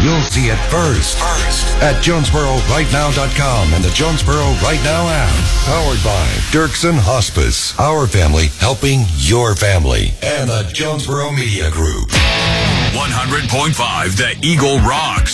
you'll see it first at JonesboroRightNow.com and the Jonesboro Right Now app. Powered by Dirksen Hospice. Our family helping your family. And the Jonesboro Media Group. 100.5 The Eagle rocks.